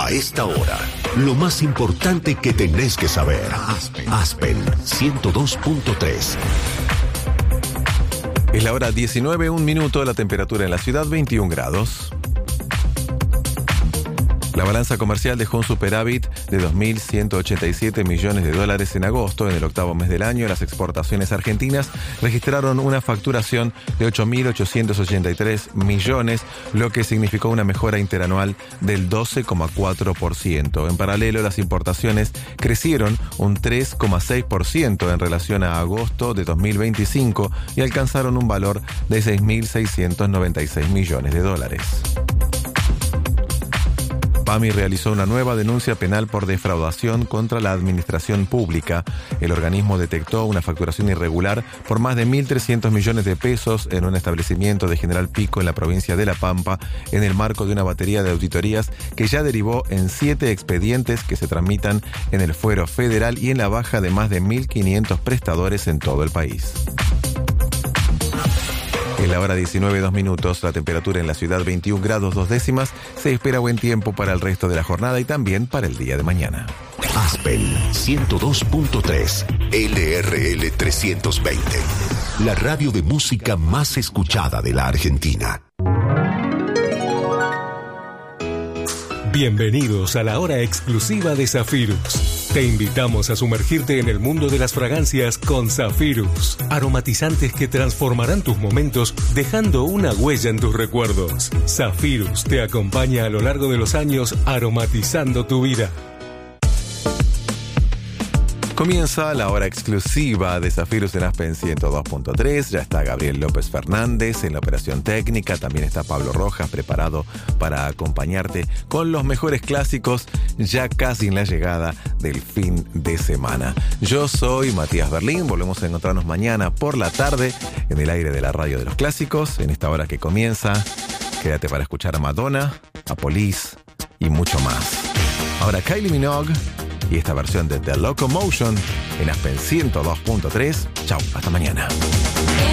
A esta hora, lo más importante que tenés que saber. Aspen 102.3. Es la hora 19, 1 minuto, la temperatura en la ciudad 21 grados. La balanza comercial dejó un superávit de 2.187 millones de dólares en agosto. En el octavo mes del año, las exportaciones argentinas registraron una facturación de 8.883 millones, lo que significó una mejora interanual del 12,4%. En paralelo, las importaciones crecieron un 3,6% en relación a agosto de 2025 y alcanzaron un valor de 6.696 millones de dólares. PAMI realizó una nueva denuncia penal por defraudación contra la administración pública. El organismo detectó una facturación irregular por más de 1.300 millones de pesos en un establecimiento de General Pico en la provincia de La Pampa, en el marco de una batería de auditorías que ya derivó en 7 expedientes que se tramitan en el fuero federal y en la baja de más de 1.500 prestadores en todo el país. En la hora 19, 2 minutos, la temperatura en la ciudad 21 grados 2 décimas. Se espera buen tiempo para el resto de la jornada y también para el día de mañana. Aspen 102.3, LRL 320. La radio de música más escuchada de la Argentina. Bienvenidos a la hora exclusiva de Zafirus. Te invitamos a sumergirte en el mundo de las fragancias con Zafirus. Aromatizantes que transformarán tus momentos dejando una huella en tus recuerdos. Zafirus te acompaña a lo largo de los años aromatizando tu vida. Comienza la hora exclusiva de Zafirus en Aspen 102.3. Ya está Gabriel López Fernández en la operación técnica. También está Pablo Rojas preparado para acompañarte con los mejores clásicos ya casi en la llegada del fin de semana. Yo soy Matías Berlín. Volvemos a encontrarnos mañana por la tarde en el aire de la radio de los clásicos. En esta hora que comienza, quédate para escuchar a Madonna, a Police y mucho más. Ahora Kylie Minogue y esta versión de The Locomotion en Aspen 102.3. Chau, hasta mañana.